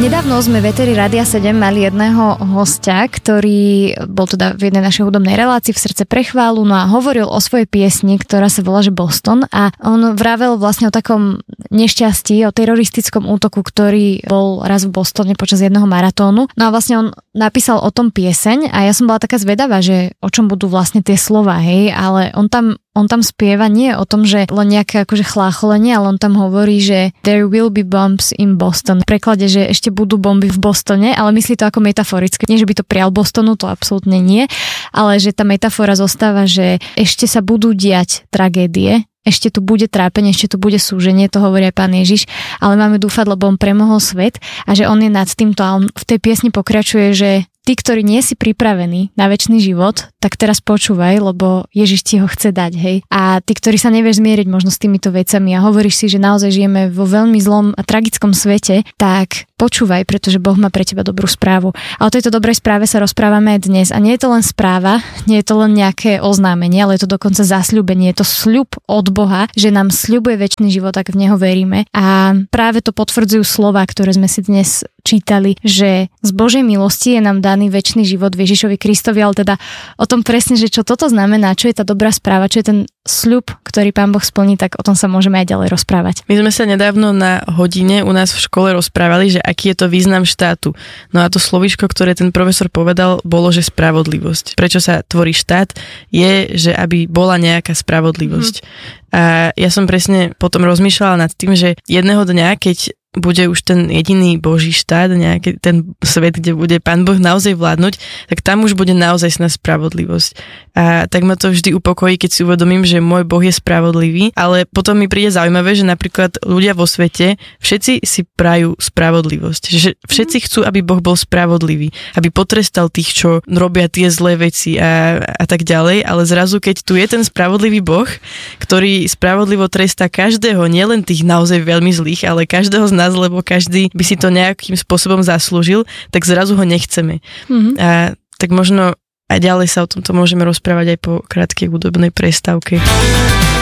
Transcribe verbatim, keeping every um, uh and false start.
Nedávno sme v éteri Rádia sedem mali jedného hostia, ktorý bol teda v jednej našej hudobnej relácii v Srdce pre chválu, no a hovoril o svojej piesni, ktorá sa volá že Boston, a on vravel vlastne o takom nešťastí, o teroristickom útoku, ktorý bol raz v Bostone počas jedného maratónu. No a vlastne on napísal o tom pieseň a ja som bola taká zvedavá, že o čom budú vlastne tie slová, hej, ale on tam On tam spieva nie o tom, že len nejaké akože chlácholenie, ale on tam hovorí, že there will be bombs in Boston. V preklade, že ešte budú bomby v Bostone, ale myslí to ako metaforicky. Nie, že by to prial Bostonu, to absolútne nie, ale že tá metafora zostáva, že ešte sa budú diať tragédie, ešte tu bude trápenie, ešte tu bude súženie, to hovorí aj Pán Ježiš, ale máme dúfať, lebo on premohol svet a že on je nad týmto a on v tej piesni pokračuje, že ty, ktorí nie si pripravený na večný život, tak teraz počúvaj, lebo Ježiš ti ho chce dať, hej. A ty, ktorí sa nevieš zmieriť možno s týmito vecami a hovoríš si, že naozaj žijeme vo veľmi zlom a tragickom svete, tak počúvaj, pretože Boh má pre teba dobrú správu. A o tejto dobrej správe sa rozprávame aj dnes. A nie je to len správa, nie je to len nejaké oznámenie, ale je to dokonca zasľúbenie. Je to sľub od Boha, že nám sľubuje večný život, ak v neho veríme. A práve to potvrdzujú slová, ktoré sme si dnes čítali, že z Božej milosti je nám daný večný život v Ježišovi Kristovi, ale teda o tom presne, že čo toto znamená, čo je tá dobrá správa, čo je ten sľub, ktorý Pán Boh splní, tak o tom sa môžeme aj ďalej rozprávať. My sme sa nedávno na hodine u nás v škole rozprávali, že aký je to význam štátu. No a to slovíčko, ktoré ten profesor povedal, bolo, že spravodlivosť. Prečo sa tvorí štát? Je, že aby bola nejaká spravodlivosť. Mm. A ja som presne potom rozmýšľala nad tým, že jedného dňa, keď bude už ten jediný Boží štát, nejaký ten svet, kde bude Pán Boh naozaj vládnuť, tak tam už bude naozaj sná spravodlivosť. A tak ma to vždy upokojí, keď si uvedomím, že môj Boh je spravodlivý, ale potom mi príde zaujímavé, že napríklad ľudia vo svete, všetci si prajú spravodlivosť. Že všetci chcú, aby Boh bol spravodlivý, aby potrestal tých, čo robia tie zlé veci a, a tak ďalej, ale zrazu, keď tu je ten spravodlivý Boh, ktorý spravodlivo trestá každého, nielen tých naozaj veľmi zlých, ale každého z nás, lebo každý by si to nejakým spôsobom zaslúžil, tak zrazu ho nechceme. Mm-hmm. A tak možno aj ďalej sa o tomto môžeme rozprávať aj po krátkej hudobnej prestávke.